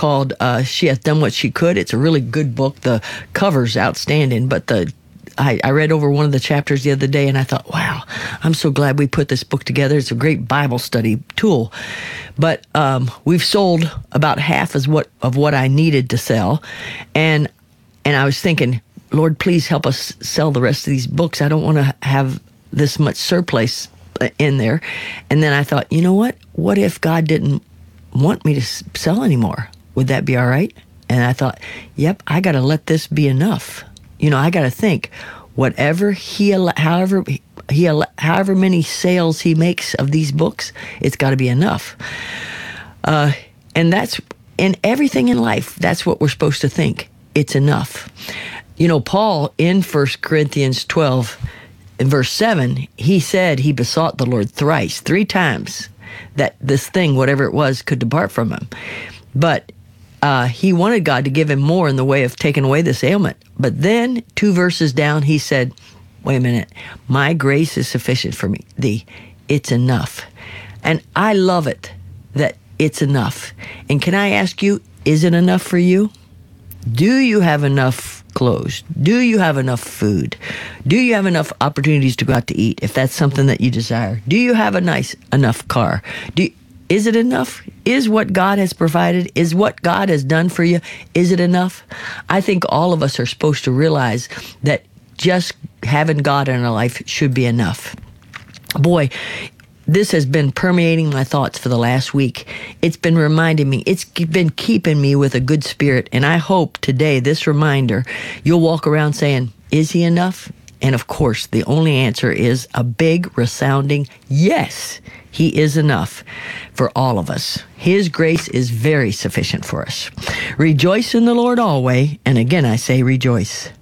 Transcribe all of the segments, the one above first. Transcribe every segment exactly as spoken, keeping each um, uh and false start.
called uh, She Hath Done What She Could. It's a really good book. The cover's outstanding, but the I, I read over one of the chapters the other day, and I thought, wow, I'm so glad we put this book together. It's a great Bible study tool. But um, we've sold about half as what of what I needed to sell, and and I was thinking, Lord, please help us sell the rest of these books. I don't want to have this much surplus in there. And then I thought, you know what? What if God didn't want me to sell anymore? Would that be all right? And I thought, yep, I got to let this be enough. You know, I got to think, whatever he, however he, however many sales he makes of these books, it's got to be enough. Uh, and that's in everything in life. That's what we're supposed to think. It's enough. You know, Paul in First Corinthians twelve, in verse seven, he said he besought the Lord thrice, three times, that this thing, whatever it was, could depart from him. But Uh, he wanted God to give him more in the way of taking away this ailment. But then, two verses down, he said, wait a minute, my grace is sufficient for me, thee. It's enough. And I love it that it's enough. And can I ask you, is it enough for you? Do you have enough clothes? Do you have enough food? Do you have enough opportunities to go out to eat, if that's something that you desire? Do you have a nice enough car? Do you, Is it enough? Is what God has provided, is what God has done for you, is it enough? I think all of us are supposed to realize that just having God in our life should be enough. Boy, this has been permeating my thoughts for the last week. It's been reminding me, it's been keeping me with a good spirit, and I hope today, this reminder, you'll walk around saying, is he enough? And of course, the only answer is a big, resounding yes. He is enough for all of us. His grace is very sufficient for us. Rejoice in the Lord always, and again I say rejoice.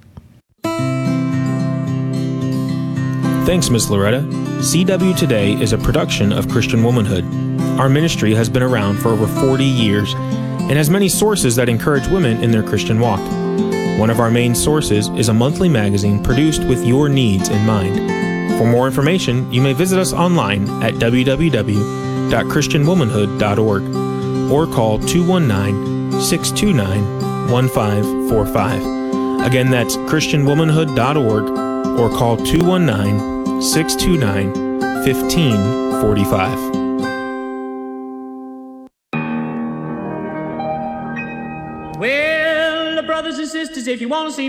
Thanks, Miz Loretta. C W Today is a production of Christian Womanhood. Our ministry has been around for over forty years and has many sources that encourage women in their Christian walk. One of our main sources is a monthly magazine produced with your needs in mind. For more information, you may visit us online at w w w dot christian womanhood dot org or call two one nine, six two nine, one five four five. Again, that's christian womanhood dot org or call two one nine, six two nine, one five four five. Well, brothers and sisters, if you want to see